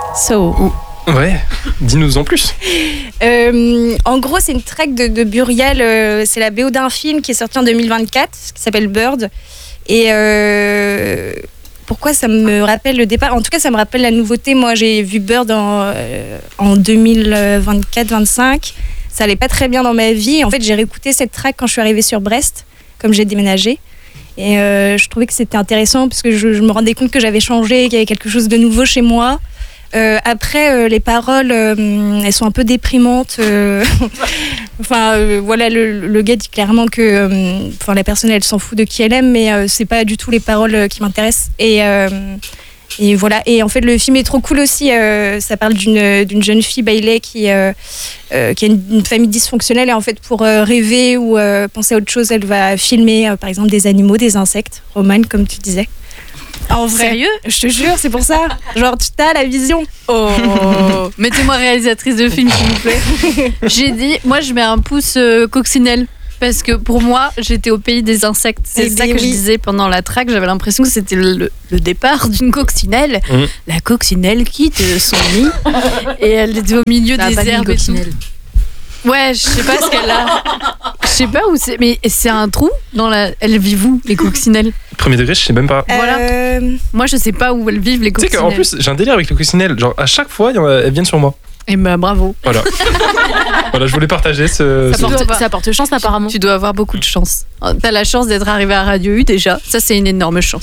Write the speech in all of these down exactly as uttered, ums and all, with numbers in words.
So. Ouais, dis-nous en plus. Euh, en gros, c'est une track de, de Burial. Euh, c'est la B O d'un film qui est sorti en deux mille vingt-quatre, qui s'appelle Bird. Et euh, pourquoi ça me rappelle le départ ? En tout cas, ça me rappelle la nouveauté. Moi, j'ai vu Bird en, euh, en deux mille vingt-quatre vingt-cinq. Ça allait pas très bien dans ma vie. En fait, j'ai réécouté cette track quand je suis arrivée sur Brest, comme j'ai déménagé. Et euh, je trouvais que c'était intéressant parce que je, je me rendais compte que j'avais changé, qu'il y avait quelque chose de nouveau chez moi. Euh, après, euh, les paroles, euh, elles sont un peu déprimantes. Euh, enfin, euh, voilà, le, le gars dit clairement que, euh, enfin, la personne, elle s'en fout de qui elle aime, mais euh, c'est pas du tout les paroles euh, qui m'intéressent. Et euh, et voilà. Et en fait, le film est trop cool aussi. Euh, ça parle d'une d'une jeune fille Bailey qui euh, euh, qui a une, une famille dysfonctionnelle et en fait, pour euh, rêver ou euh, penser à autre chose, elle va filmer, euh, par exemple, des animaux, des insectes. Romane, comme tu disais. En vrai, sérieux ? Je te jure, c'est pour ça. Genre, tu t'as la vision. Oh, mettez-moi réalisatrice de film, s'il vous plaît. J'ai dit, moi, je mets un pouce euh, coccinelle. Parce que pour moi, j'étais au pays des insectes. C'est Eh ça ben que oui. je disais pendant la track. J'avais l'impression que c'était le, le départ d'une coccinelle. Mmh. La coccinelle quitte son nid et elle était au milieu Ça a des pas dit une herbes et tout. coccinelle. Ouais, je sais pas ce qu'elle a. Je sais pas où c'est. Mais c'est un trou dans la. Elles vivent où, les coccinelles ? Premier degré, je sais même pas. Voilà. Euh, Moi, je sais pas où elles vivent, les Tu sais coccinelles. qu'en plus, j'ai un délire avec les coccinelles. Genre, à chaque fois, il y en a- elles viennent sur moi. Et bah, bravo. Voilà. Voilà, je voulais partager ce. Ça ce- porte, dois- ça porte chance apparemment. Tu dois avoir beaucoup de chance. T'as la chance d'être arrivé à Radio U déjà. Ça, c'est une énorme chance.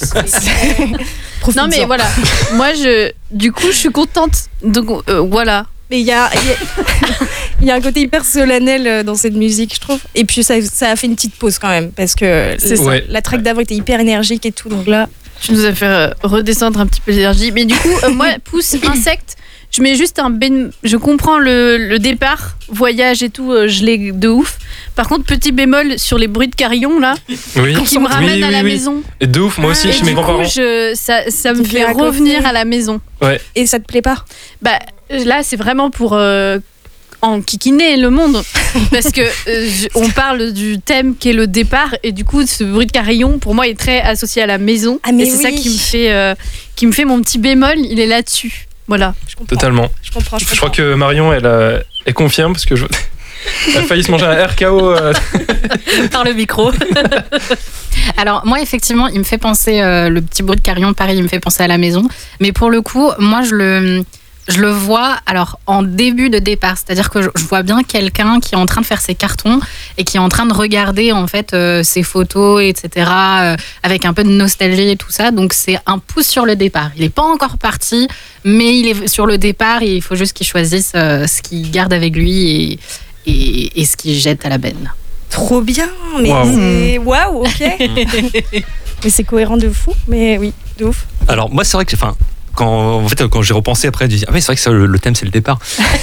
Non, mais voilà. Moi, je, du coup, je suis contente. Donc, euh, voilà. Mais il y a, il y, a, il y a un côté hyper solennel euh, dans cette musique, je trouve. Et puis ça, ça a fait une petite pause quand même, parce que C'est ça. Ouais. La track d'avant était hyper énergique et tout, donc là. Tu nous as fait euh, redescendre un petit peu l'énergie. Mais du coup, euh, moi, pouce insecte, je mets juste un bémol. Je comprends le, le départ, voyage et tout, euh, je l'ai de ouf. Par contre, petit bémol sur les bruits de carillon, là, Oui. qui me ramènent Oui, à oui, la oui. maison. Et de ouf, moi aussi, Et chez mes du coup, grands-parents. je, ça, ça me Tu te fait fais raconter. revenir à la maison. Et ça te plaît pas ? Bah, là, c'est vraiment pour euh, en kikiner le monde. Parce que euh, je- on parle du thème qui est le départ. Et du coup, ce bruit de carillon, pour moi, est très associé à la maison. Ah, mais et c'est oui. ça qui me, fait, euh, qui me fait mon petit bémol. Il est là-dessus. Voilà. Je comprends. Totalement. Je comprends, je comprends. Je crois que Marion, elle, euh, elle confirme parce que je. Elle a failli se manger un R K O. euh. Par le micro. Alors moi effectivement il me fait penser euh, le petit bruit de carillon pareil il me fait penser à la maison mais pour le coup moi je le je le vois alors en début de départ, c'est-à-dire que je, je vois bien quelqu'un qui est en train de faire ses cartons et qui est en train de regarder en fait euh, ses photos etc euh, avec un peu de nostalgie et tout ça, donc c'est un pouce sur le départ. Il n'est pas encore parti mais il est sur le départ et il faut juste qu'il choisisse euh, ce qu'il garde avec lui et, et, et ce qu'il jette à la benne. Trop bien, mais Waouh. c'est. Waouh, ok. Mais c'est cohérent de fou, mais oui, de ouf. Alors moi c'est vrai que enfin quand en fait quand j'ai repensé après j'ai dit ah oui c'est vrai que ça, le, le thème c'est le départ.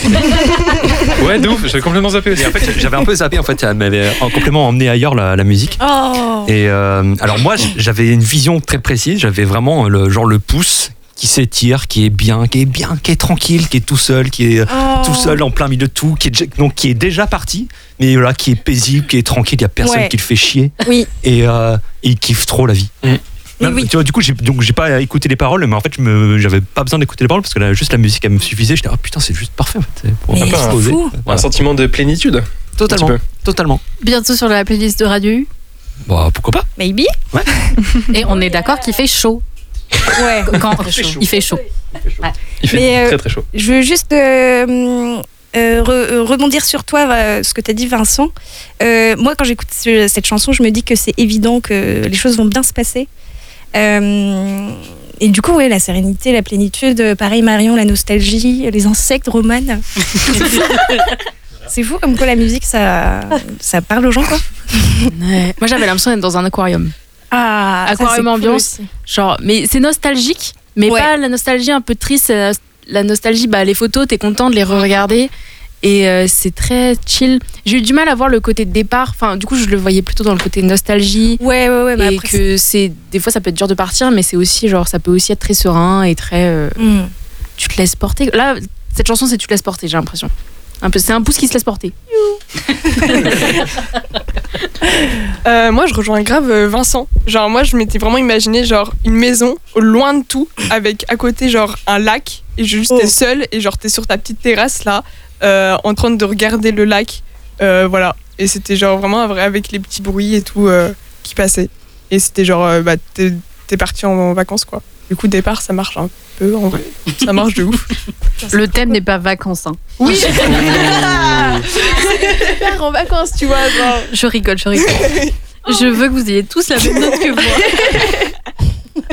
Ouais, de ouf, j'avais complètement zappé aussi. Et en fait j'avais un peu zappé en fait elle m'avait en complément emmené ailleurs la, la musique. Oh. Et euh, alors moi j'avais une vision très précise, j'avais vraiment le genre le pouce qui s'étire, qui est bien, qui est bien, qui est tranquille, qui est tout seul, qui est Oh. tout seul en plein milieu de tout, qui est donc qui est déjà parti, mais voilà qui est paisible, qui est tranquille, il y a personne Ouais. qui le fait chier Oui. et euh, il kiffe trop la vie. Mm. Mais Même, oui. Tu vois, du coup, j'ai, donc j'ai pas écouté les paroles, mais en fait, je me, j'avais pas besoin d'écouter les paroles parce que là, juste la musique, elle me suffisait. J'étais, ah putain, c'est juste parfait en fait. Pour Mais un peu c'est se poser. fou. Un Voilà. sentiment de plénitude. Totalement, un petit totalement. Bientôt sur la playlist de Radio U. Bah, pourquoi pas. Maybe. Et on est d'accord qu'il fait chaud. Ouais. Quand chaud. il fait chaud. Il fait Mais, euh, très très chaud. Je veux juste euh, euh, re- euh, rebondir sur toi, euh, ce que tu as dit, Vincent. Euh, moi, quand j'écoute ce- cette chanson, je me dis que c'est évident que les choses vont bien se passer. Euh, et du coup, ouais, la sérénité, la plénitude, euh, pareil, Marion, la nostalgie, les insectes, Romane. C'est fou comme quoi la musique, ça, ça parle aux gens, quoi. Moi j'avais l'impression d'être dans un aquarium. Ah, ça, Aquarium c'est cool ambiance. aussi. Genre, mais c'est nostalgique, mais Ouais. pas la nostalgie un peu triste. c'est la- La nostalgie, bah, les photos, t'es content de les re-regarder. Et euh, c'est très chill. J'ai eu du mal à voir le côté de départ. Enfin, du coup, je le voyais plutôt dans le côté nostalgie. Ouais, ouais, ouais. Bah et après, que c'est des fois ça peut être dur de partir, mais c'est aussi genre ça peut aussi être très serein et très. euh, c'est- Hmm. tu te laisses porter. Là, cette chanson, c'est tu te laisses porter. J'ai l'impression. Un peu, c'est un pouce qui se laisse porter. Euh, moi, je rejoins grave euh, Vincent. Genre, moi, je m'étais vraiment imaginé genre une maison au loin de tout, avec à côté genre un lac et juste Oh. t'es seule et genre t'es sur ta petite terrasse là, euh, en train de regarder le lac, euh, voilà. Et c'était genre vraiment un vrai avec les petits bruits et tout euh, qui passaient. Et c'était genre euh, bah t'es, t'es parti en, en vacances quoi. Du coup départ ça marche un peu en vrai, ça marche de ouf. Le thème n'est pas vacances. Hein. Oui. Faire en vacances tu vois genre. Je rigole, je rigole. Je veux que vous ayez tous la même note que moi.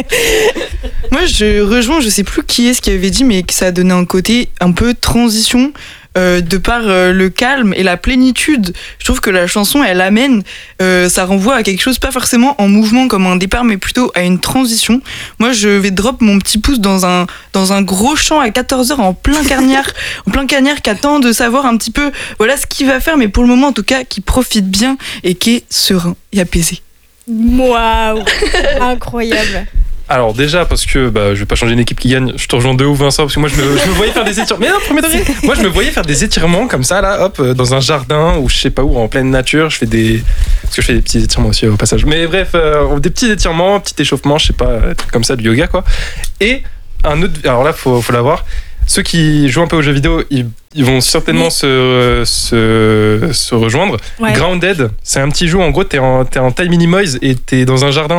Moi, je rejoins, je sais plus qui est ce qui avait dit, mais que ça a donné un côté un peu transition euh, de par euh, le calme et la plénitude. Je trouve que la chanson, elle amène, euh, ça renvoie à quelque chose, pas forcément en mouvement comme un départ, mais plutôt à une transition. Moi, je vais drop mon petit pouce dans un, dans un gros champ à quatorze heures en plein cagnard, en plein cagnard qui attend de savoir un petit peu voilà ce qu'il va faire, mais pour le moment, en tout cas, qui profite bien et qui est serein et apaisé. Waouh, incroyable. Alors déjà parce que bah, je vais pas changer une équipe qui gagne, je te rejoins de ouf Vincent parce que moi je me, je me voyais faire des étirements. Mais non, premier degré. Moi je me voyais faire des étirements comme ça là, hop, dans un jardin ou je sais pas où, en pleine nature. Je fais des parce que je fais des petits étirements aussi au passage. Mais bref, euh, des petits étirements, petit échauffement, je sais pas, un truc comme ça, du yoga quoi. Et un autre, alors là faut faut l'avoir. Ceux qui jouent un peu aux jeux vidéo, ils, ils vont certainement Oui. se, se, se rejoindre. Ouais. Grounded, c'est un petit jeu, en gros, t'es en, t'es en taille minimoise et t'es dans un jardin.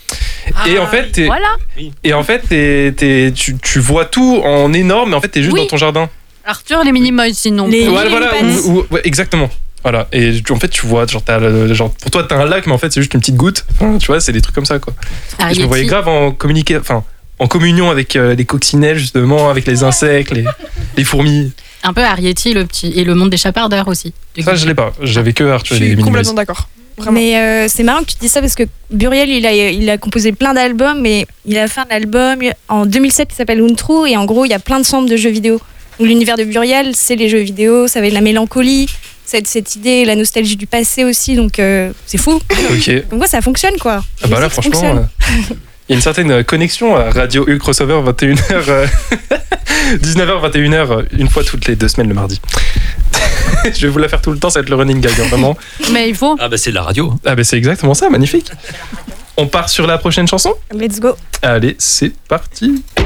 et en fait, t'es, Voilà. et en fait t'es, t'es, tu, tu vois tout en énorme, mais en fait, t'es juste Oui. dans ton jardin. Arthur, les Minimoys, sinon. Les- Voilà, voilà, Pattes. ou- ou- ouais, exactement. Voilà. Et tu- en fait, tu vois, genre, t'as le- genre, pour toi, t'as un lac, mais en fait, c'est juste une petite goutte. Enfin, tu vois, c'est des trucs comme ça, quoi. Et je me voyais grave en communiquer, enfin, en communion avec euh, les coccinelles, justement, avec les insectes, les, les fourmis. Un peu Arrietty le petit et le monde des chapardeurs aussi. du Ça, coup. je l'ai pas. J'avais que Je Arthur et les suis Minimoys. complètement d'accord. Vraiment. Mais euh, c'est marrant que tu dis ça parce que Buriel, il a, il a composé plein d'albums, mais il a fait un album en deux mille sept qui s'appelle Outro, et en gros, il y a plein de samples de jeux vidéo. Donc, l'univers de Buriel, c'est les jeux vidéo, ça va être la mélancolie, cette, cette idée, la nostalgie du passé aussi, donc euh, c'est fou. Ok. Donc, moi, ça fonctionne quoi. Ah bah Je là, sais que ça franchement, fonctionne. euh, il y a une certaine connexion à Radio U Crossover, vingt et une heures, euh, dix-neuf heures, vingt et une heures, une fois toutes les deux semaines le mardi. Je vais vous la faire tout le temps, ça va être le running gag, hein, vraiment. Mais il faut. Ah bah c'est de la radio. Ah bah c'est exactement ça, magnifique. On part sur la prochaine chanson. Let's go. Allez, c'est parti.